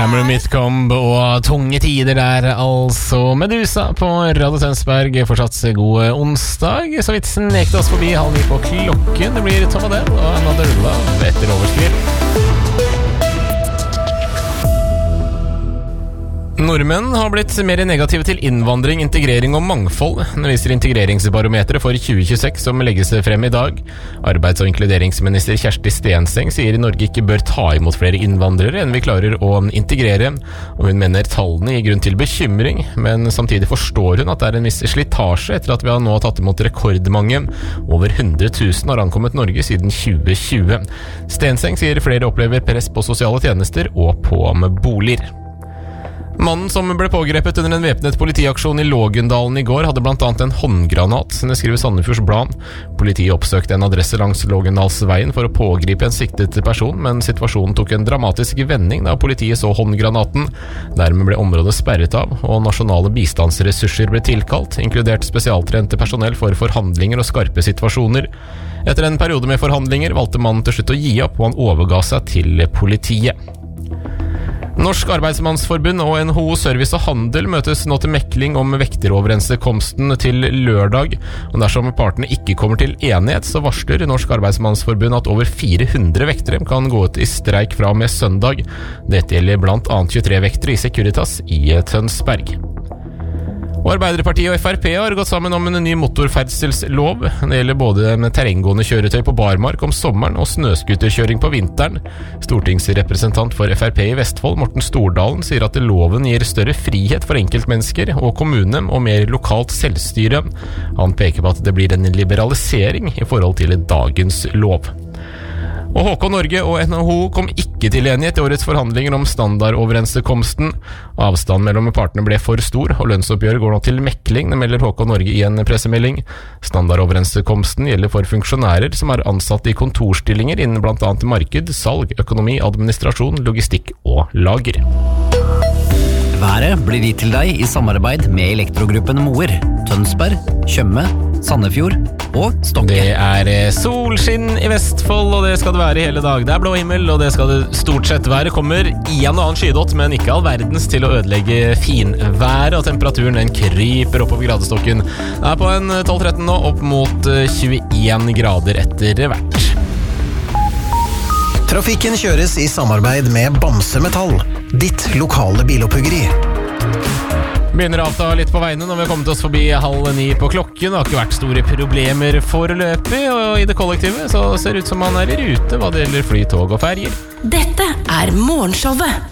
Hammer Mythcomb og tunge tider der, altså Medusa på Radio Tønsberg. Fortsatt god onsdag, så vidt snekte oss forbi 8:30 på klokken. Det blir Tom Adele og Another Love etter overskrift. Nordmenn har blitt mer negative til innvandring, integrering og mangfold. Det viser integreringsbarometeret for 2026 som legges frem i dag. Arbeids- og inkluderingsminister Kjersti Stenseng sier Norge ikke bør ta imot flere innvandrere enn vi klarer å integrere. Og hun mener tallene gir grunn til bekymring, men samtidig forstår hun at det er en viss slitasje etter at vi har nå tatt imot rekordmange. Over 100 000 har ankommet Norge siden 2020. Stenseng sier flere opplever press på sosiale tjenester og på med boliger. Mannen som ble pågrepet under en væpnet politiaksjon i Lågendalen i går hadde blant annet en håndgranat, det skriver Sandefjords Blad. Politiet oppsøkte en adresse langs Lågendalsveien for å pågripe en siktet person, men situasjonen tok en dramatisk vending da politiet så håndgranaten. Dermed ble området sperret av, og nasjonale bistandsressurser ble tilkalt, inkludert spesialtrente personell for forhandlinger og skarpe situasjoner. Etter en periode med forhandlinger valgte mannen til slutt å gi opp, og han overga seg til politiet. Norsk Arbeidsmannsforbund og NHO Service og Handel møtes nå til mekling om vekteroverenskomsten til lørdag. Og dersom partene ikke kommer til enighet, så varsler Norsk Arbeidsmannsforbund at over 400 vektere kan gå ut i streik fra og med søndag. Dette gjelder blant annet 23 vektere i Securitas i Tønsberg. Og Arbeiderpartiet og FrP har gått sammen om en ny motorferdselslov. Det gjelder både med terrenggående kjøretøy på barmark om sommeren og snøskuterkjøring på vinteren. Stortingsrepresentant for FrP i Vestfold, Morten Stordalen, sier at loven gir større frihet for enkeltmennesker og kommune og mer lokalt selvstyre. Han peker på at det blir en liberalisering i forhold til dagens lov. Og HK Norge og NHO kom ikke til enighet i årets forhandlinger om standardoverenskomsten. Avstanden mellom partene ble for stor, og lønnsoppgjøret går nå til mekling, det melder HK Norge i en pressemelding. Standardoverenskomsten gjelder for funksjonærer som er ansatt i kontorstillinger innen blant annet marked, salg, økonomi, administrasjon, logistikk og lager. Været blir gitt til deg i samarbeid med Elektrogruppen Moer, Tønsberg, Tjøme, Sandefjord og Stokke. Det er solskinn i Vestfold, og det skal det være i hele dag. Det er blå himmel, og det skal det stort sett være. Kommer en og annen skydott, men ikke all verdens til å ødelegge finværet, og temperaturen den kryper oppover gradestokken. Det er på en 12-13 nå, opp mot 21 grader etter hvert. Trafikken kjøres i samarbeid med Bamse Metall, ditt lokale biloppuggeri. Begynner å avta litt på veiene når vi har kommet oss forbi 8:30 på klokken. Det har ikke vært store problemer foreløpig, og i det kollektivet så ser det ut som man er i rute hva det gjelder fly, tog og ferger. Dette er Morgenshowet